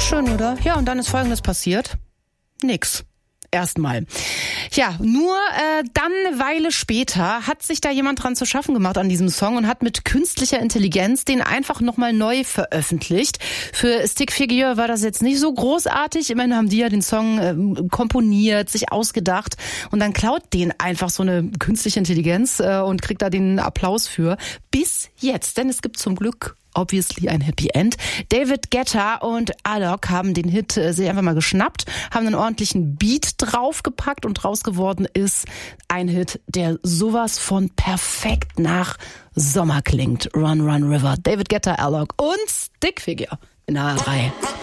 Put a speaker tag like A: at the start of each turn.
A: Auch schön, oder? Ja, und dann ist Folgendes passiert. Nix. Erstmal. Ja, nur dann eine Weile später hat sich da jemand dran zu schaffen gemacht an diesem Song und hat mit künstlicher Intelligenz den einfach nochmal neu veröffentlicht. Für Stick Figure war das jetzt nicht so großartig. Immerhin haben die ja den Song komponiert, sich ausgedacht und dann klaut den einfach so eine künstliche Intelligenz und kriegt da den Applaus für. Bis jetzt, denn es gibt zum Glück obviously ein Happy End. David Guetta und Alok haben den Hit sich einfach mal geschnappt, haben einen ordentlichen Beat draufgepackt und draus geworden ist ein Hit, der sowas von perfekt nach Sommer klingt. Run, Run, River. David Guetta, Alok und Stick Figure in der A3.